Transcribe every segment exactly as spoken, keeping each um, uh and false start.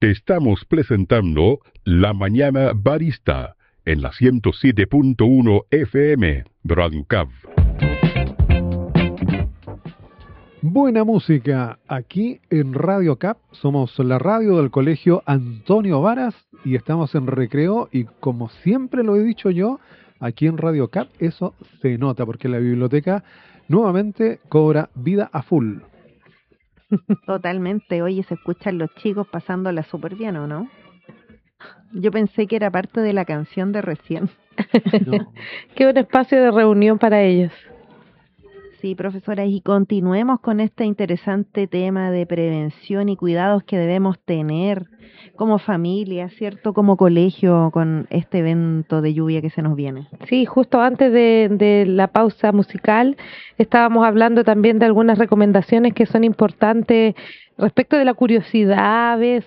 Te estamos presentando La Mañana Barista en la ciento siete punto uno F M, Radio Cab. Buena música, aquí en Radio Cap, somos la radio del Colegio Antonio Varas y estamos en recreo y como siempre lo he dicho yo, aquí en Radio Cap eso se nota porque la biblioteca nuevamente cobra vida a full. Totalmente, oye, se escuchan los chicos pasándola súper bien, ¿o no? Yo pensé que era parte de la canción de recién. No. Qué un espacio de reunión para ellos. Sí, profesora, y continuemos con este interesante tema de prevención y cuidados que debemos tener como familia, ¿cierto? Como colegio con este evento de lluvia que se nos viene. Sí, justo antes de, de la pausa musical estábamos hablando también de algunas recomendaciones que son importantes respecto de la curiosidad a veces,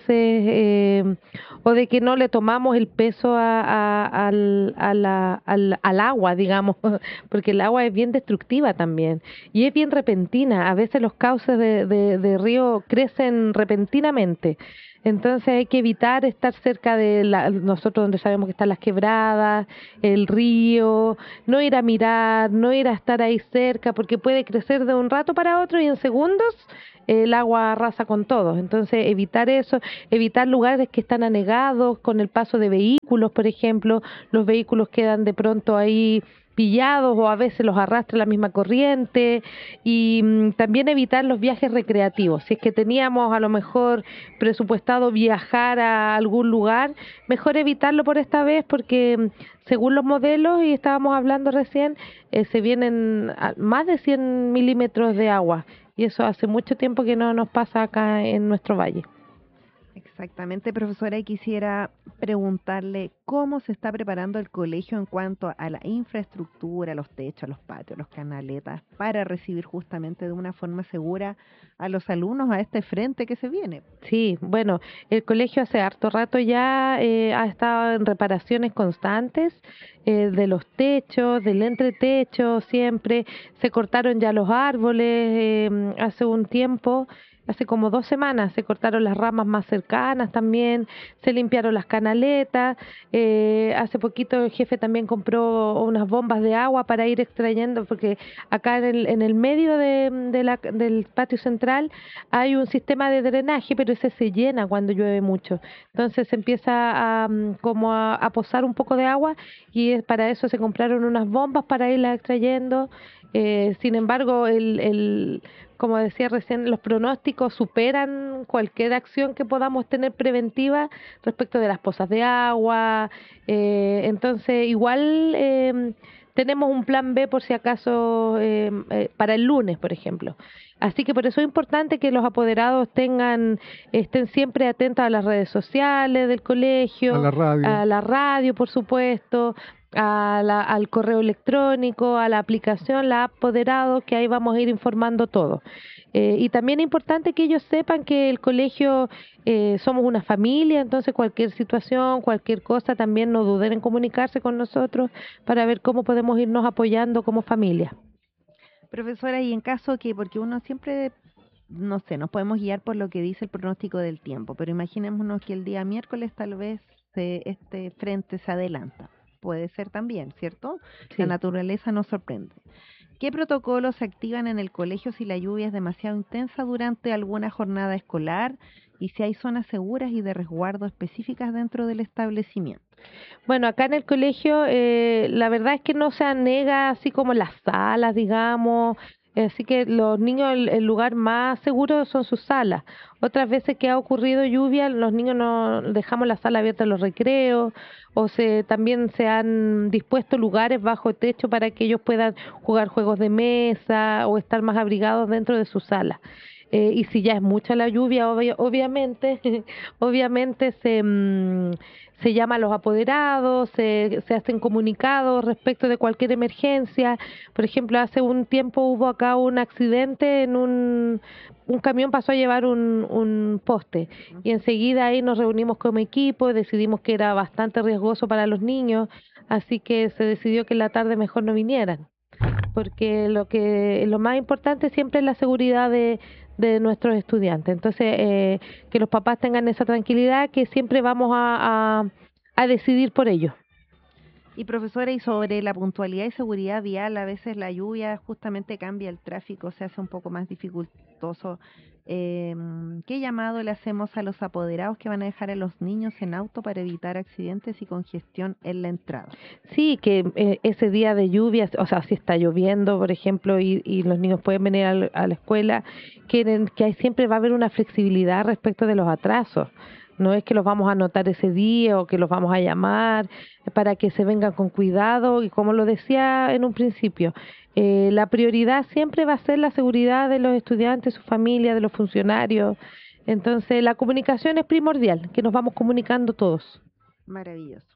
eh, o de que no le tomamos el peso a, a, al, a la, al, al agua, digamos, porque el agua es bien destructiva también y es bien repentina. A veces los cauces de, de, de río crecen repentinamente. Entonces hay que evitar estar cerca de la, nosotros donde sabemos que están las quebradas, el río, no ir a mirar, no ir a estar ahí cerca, porque puede crecer de un rato para otro y en segundos el agua arrasa con todo. Entonces evitar eso, evitar lugares que están anegados con el paso de vehículos, por ejemplo, los vehículos quedan de pronto ahí pillados o a veces los arrastra la misma corriente y mm, también evitar los viajes recreativos. Si es que teníamos a lo mejor presupuestado viajar a algún lugar, mejor evitarlo por esta vez porque mm, según los modelos, y estábamos hablando recién, eh, se vienen más de cien milímetros de agua y eso hace mucho tiempo que no nos pasa acá en nuestro valle. Exactamente, profesora, y quisiera preguntarle cómo se está preparando el colegio en cuanto a la infraestructura, los techos, los patios, los canaletas, para recibir justamente de una forma segura a los alumnos a este frente que se viene. Sí, bueno, el colegio hace harto rato ya eh, ha estado en reparaciones constantes eh, de los techos, del entretecho siempre, se cortaron ya los árboles eh, hace un tiempo. Hace como dos semanas se cortaron las ramas más cercanas también, se limpiaron las canaletas, eh, hace poquito el jefe también compró unas bombas de agua para ir extrayendo, porque acá en el, en el medio de, de la, del patio central hay un sistema de drenaje, pero ese se llena cuando llueve mucho, entonces se empieza a, como a, a posar un poco de agua y es, para eso se compraron unas bombas para irlas extrayendo. Eh, sin embargo, el, el, como decía recién, los pronósticos superan cualquier acción que podamos tener preventiva respecto de las pozas de agua. Eh, entonces, igual eh, tenemos un plan B por si acaso eh, eh, para el lunes, por ejemplo. Así que por eso es importante que los apoderados tengan, estén siempre atentos a las redes sociales del colegio, a la radio, a la radio, por supuesto, a la, al correo electrónico, a la aplicación, la app Apoderado, que ahí vamos a ir informando todo. Eh, y también es importante que ellos sepan que el colegio eh, somos una familia, entonces cualquier situación, cualquier cosa, también no duden en comunicarse con nosotros para ver cómo podemos irnos apoyando como familia. Profesora, y en caso que, porque uno siempre, no sé, nos podemos guiar por lo que dice el pronóstico del tiempo, pero imaginémonos que el día miércoles tal vez se, este frente se adelanta. Puede ser también, ¿cierto? Sí. La naturaleza nos sorprende. ¿Qué protocolos se activan en el colegio si la lluvia es demasiado intensa durante alguna jornada escolar y si hay zonas seguras y de resguardo específicas dentro del establecimiento? Bueno, acá en el colegio eh, la verdad es que no se anega así como las salas, digamos. Así que los niños, el, el lugar más seguro son sus salas. Otras veces que ha ocurrido lluvia, los niños no dejamos la sala abierta en los recreos, o se también se han dispuesto lugares bajo techo para que ellos puedan jugar juegos de mesa o estar más abrigados dentro de su sala. Eh, y si ya es mucha la lluvia, obvio, obviamente, obviamente se... Mmm, se llama a los apoderados, se, se hacen comunicados respecto de cualquier emergencia. Por ejemplo, hace un tiempo hubo acá un accidente en un, un camión pasó a llevar un, un poste y enseguida ahí nos reunimos como equipo y decidimos que era bastante riesgoso para los niños, así que se decidió que en la tarde mejor no vinieran. Porque lo que lo más importante siempre es la seguridad de, de nuestros estudiantes. Entonces, eh, que los papás tengan esa tranquilidad, que siempre vamos a, a, a decidir por ellos. Y profesora, y sobre la puntualidad y seguridad vial, a veces la lluvia justamente cambia el tráfico, se hace un poco más dificultoso. Eh, ¿Qué llamado le hacemos a los apoderados que van a dejar a los niños en auto para evitar accidentes y congestión en la entrada? Sí, que eh, ese día de lluvia, o sea, si está lloviendo, por ejemplo, y, y los niños pueden venir a, la- a la escuela, que, que hay, siempre va a haber una flexibilidad respecto de los atrasos. No es que los vamos a anotar ese día o que los vamos a llamar para que se vengan con cuidado y como lo decía en un principio, eh, la prioridad siempre va a ser la seguridad de los estudiantes, su familia, de los funcionarios. Entonces la comunicación es primordial, que nos vamos comunicando todos. Maravilloso.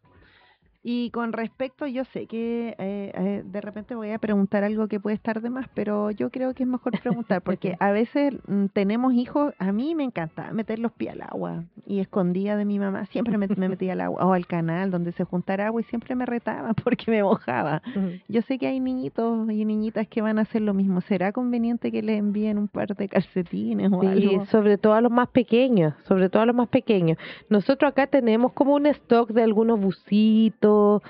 Y con respecto, yo sé que eh, eh, de repente voy a preguntar algo que puede estar de más, pero yo creo que es mejor preguntar, porque a veces mm, tenemos hijos, a mí me encanta meter los pies al agua, y escondida de mi mamá, siempre me, me metía al agua, o al canal donde se juntara agua, y siempre me retaba porque me mojaba. Ujú. Yo sé que hay niñitos y niñitas que van a hacer lo mismo. ¿Será conveniente que les envíen un par de calcetines o Sí, algo? sobre todo a los más pequeños, sobre todo a los más pequeños. Nosotros acá tenemos como un stock de algunos bucitos,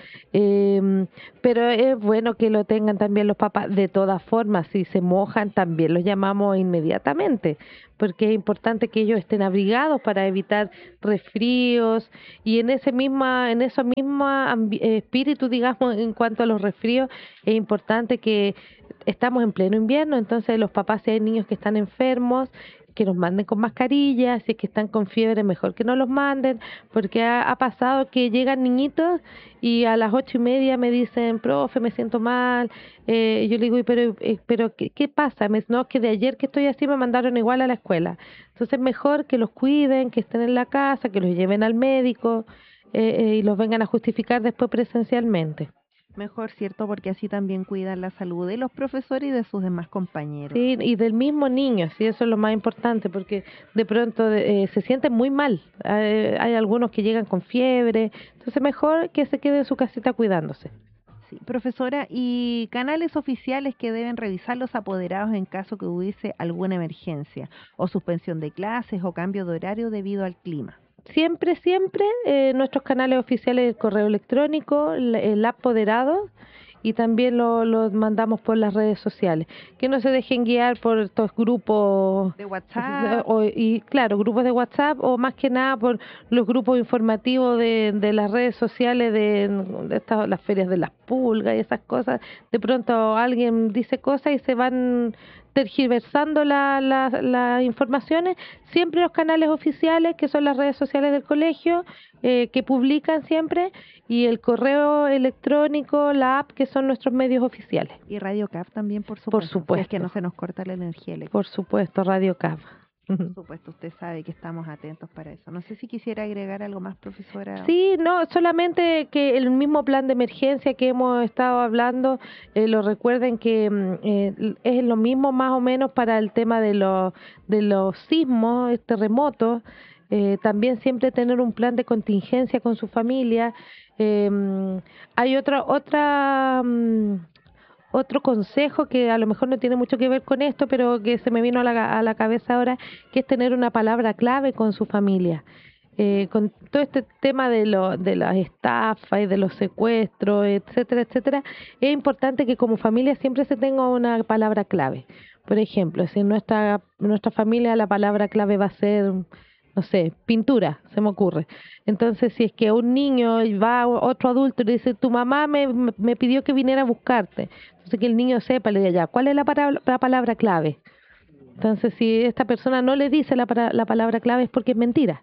eh, pero es bueno que lo tengan también los papás. De todas formas, si se mojan, también los llamamos inmediatamente, porque es importante que ellos estén abrigados para evitar resfríos y en ese misma, en ese mismo ambi- eh, espíritu, digamos, en cuanto a los resfríos, es importante que estamos en pleno invierno, entonces los papás, si hay niños que están enfermos, que los manden con mascarillas, si es que están con fiebre, mejor que no los manden, porque ha, ha pasado que llegan niñitos y a las ocho y media me dicen, profe, me siento mal, eh, yo le digo, "¿Y pero, eh, pero ¿qué, qué pasa? Me dice, no, es que de ayer que estoy así me mandaron igual a la escuela, entonces mejor que los cuiden, que estén en la casa, que los lleven al médico eh, eh, y los vengan a justificar después presencialmente. Mejor, ¿cierto? Porque así también cuidan la salud de los profesores y de sus demás compañeros. Sí, y del mismo niño, sí, eso es lo más importante, porque de pronto eh, se sienten muy mal. Hay, hay algunos que llegan con fiebre, entonces mejor que se quede en su casita cuidándose. Sí, profesora, ¿y canales oficiales que deben revisar los apoderados en caso que hubiese alguna emergencia o suspensión de clases o cambio de horario debido al clima? Siempre, siempre eh, nuestros canales oficiales, el correo electrónico, el, el apoderado y también lo, lo mandamos por las redes sociales. Que no se dejen guiar por estos grupos De WhatsApp. o, y claro, grupos de WhatsApp o más que nada por los grupos informativos de, de las redes sociales de, de estas, las ferias de las pulgas y esas cosas. De pronto alguien dice cosas y se van tergiversando la, la, las informaciones. Siempre los canales oficiales, que son las redes sociales del colegio, eh, que publican siempre, y el correo electrónico, la app, que son nuestros medios oficiales. Y Radio C A F también, por supuesto. Por Si es supuesto. que no se nos corta la energía eléctrica. Por supuesto, Radio C A F. Por supuesto, usted sabe que estamos atentos para eso. No sé si quisiera agregar algo más, profesora. Sí, no, solamente que el mismo plan de emergencia que hemos estado hablando, eh, lo recuerden que mm, eh, es lo mismo más o menos para el tema de los de los sismos, eh, terremotos, eh, también siempre tener un plan de contingencia con su familia. Eh, mm, hay otra otra mm, otro consejo que a lo mejor no tiene mucho que ver con esto, pero que se me vino a la, a la cabeza ahora, que es tener una palabra clave con su familia. Eh, con todo este tema de, lo, de las estafas y de los secuestros, etcétera, etcétera, es importante que como familia siempre se tenga una palabra clave. Por ejemplo, si en nuestra, nuestra familia la palabra clave va a ser, no sé, pintura, se me ocurre. Entonces, si es que un niño va a otro adulto y le dice, tu mamá me, me pidió que viniera a buscarte, entonces que el niño sepa, le diga ya, ¿cuál es la, para, la palabra clave? Entonces, si esta persona no le dice la, para, la palabra clave es porque es mentira.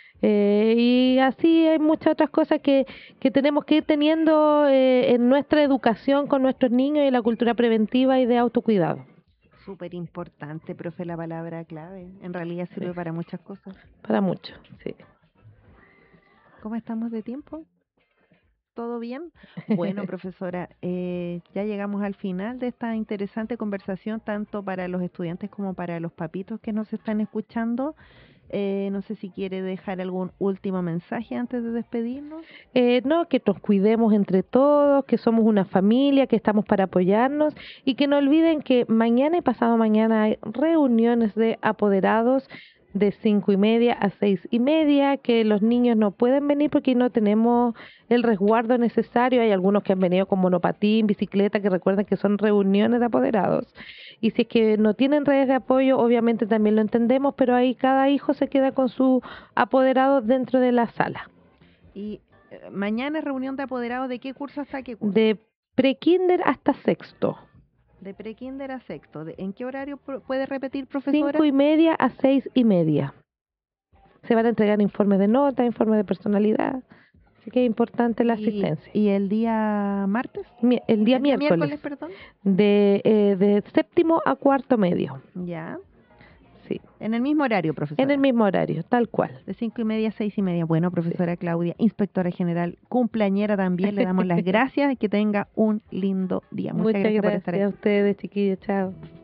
Eh, y así hay muchas otras cosas que, que tenemos que ir teniendo eh, en nuestra educación con nuestros niños y la cultura preventiva y de autocuidado. Súper importante, profe, la palabra clave. En realidad sirve Sí. para muchas cosas. Para mucho, sí. ¿Cómo estamos de tiempo? ¿Todo bien? Bueno, profesora, eh, ya llegamos al final de esta interesante conversación, tanto para los estudiantes como para los papitos que nos están escuchando. Eh, no sé si quiere dejar algún último mensaje antes de despedirnos. Eh, no, que nos cuidemos entre todos, que somos una familia, que estamos para apoyarnos y que no olviden que mañana y pasado mañana hay reuniones de apoderados de cinco y media a seis y media, que los niños no pueden venir porque no tenemos el resguardo necesario. Hay algunos que han venido con monopatín, bicicleta, que recuerden que son reuniones de apoderados. Y si es que no tienen redes de apoyo, obviamente también lo entendemos, pero ahí cada hijo se queda con su apoderado dentro de la sala. Y eh, mañana es reunión de apoderados, ¿de qué curso hasta qué curso? De prekinder hasta sexto. De prekinder a sexto. ¿De, ¿En qué horario pro- puede repetir, profesora? Cinco y media a seis y media. Se van a entregar informes de nota, informes de personalidad. Así que es importante la asistencia. ¿Y, y el día martes? Mi- el día ¿El miércoles, miércoles, perdón? de, eh, de séptimo a cuarto medio. Ya. Sí, En el mismo horario, profesora. en el mismo horario, tal cual. De cinco y media a seis y media. Bueno, profesora Claudia, inspectora general, cumpleañera también, le damos las gracias y que tenga un lindo día. Muchas, Muchas gracias, por gracias estar aquí. a ustedes, chiquillos. Chao.